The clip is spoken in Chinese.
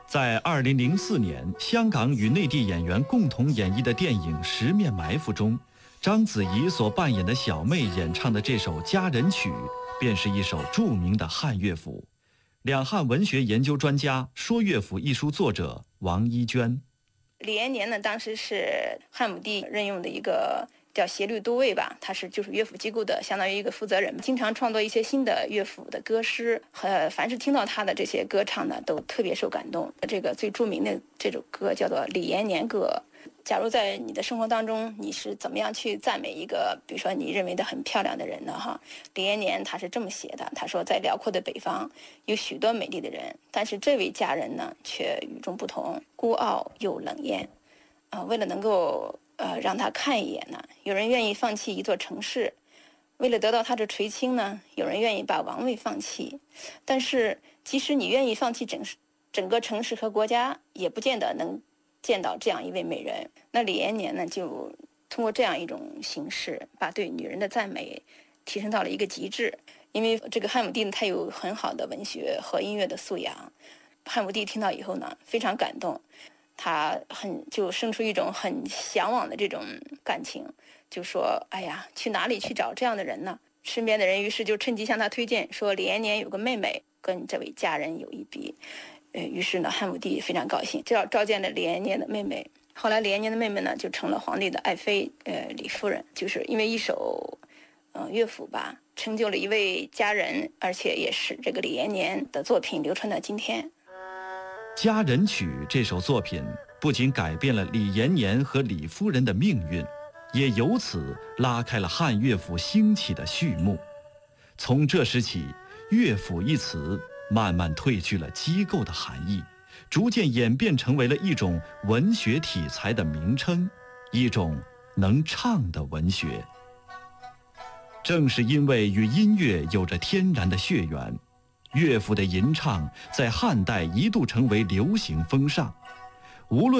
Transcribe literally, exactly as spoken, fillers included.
在二零零四年，香港与内地演员共同演绎的电影《十面埋伏》中，章子怡所扮演的小妹演唱的这首《佳人曲》，便是一首著名的汉乐府。两汉文学研究专家、说乐府一书作者王一娟。 李延年呢，当时是汉武帝任用的一个叫协律都尉吧，他是就是乐府机构的相当于一个负责人，经常创作一些新的乐府的歌诗，和凡是听到他的这些歌唱呢，都特别受感动。这个最著名的这首歌叫做《李延年歌》。假如在你的生活当中，你是怎么样去赞美一个，比如说你认为的很漂亮的人呢？哈，李延年他是这么写的，他说，在辽阔的北方有许多美丽的人，但是这位佳人呢，却与众不同，孤傲又冷艳。啊、呃，为了能够呃让他看一眼呢，有人愿意放弃一座城市；为了得到他的垂青呢，有人愿意把王位放弃。但是，即使你愿意放弃整整个城市和国家，也不见得能见到这样一位美人。那李延年呢，就通过这样一种形式，把对女人的赞美提升到了一个极致。因为这个汉武帝呢，他有很好的文学和音乐的素养。汉武帝听到以后呢，非常感动，他很就生出一种很向往的这种感情，就说：“哎呀，去哪里去找这样的人呢？”身边的人于是就趁机向他推荐说，李延年有个妹妹，跟这位佳人有一比。呃，于是呢，汉武帝非常高兴，召召见了李延年的妹妹。后来李延年的妹妹呢，就成了皇帝的爱妃，呃，李夫人。就是因为一首，呃，乐府吧，成就了一位佳人，而且也使这个李延年的作品流传到今天。 《佳人曲》这首作品不仅改变了李延年和李夫人的命运，也由此拉开了汉乐府兴起的序幕。从这时起，乐府一词慢慢褪去了机构的含义，逐渐演变成为了一种文学体裁的名称，一种能唱的文学。正是因为与音乐有着天然的血缘，乐府的吟唱在汉代一度成为流行风尚。无论